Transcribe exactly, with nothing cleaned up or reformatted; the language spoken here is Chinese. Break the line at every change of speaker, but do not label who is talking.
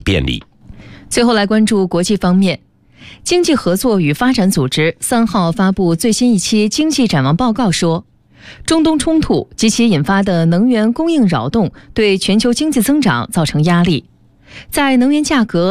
便利。
最后来关注国际方面，经济合作与发展组织三号发布最新一期经济展望报告说，中东冲突及其引发的能源供应扰动对全球经济增长造成压力，在能源价格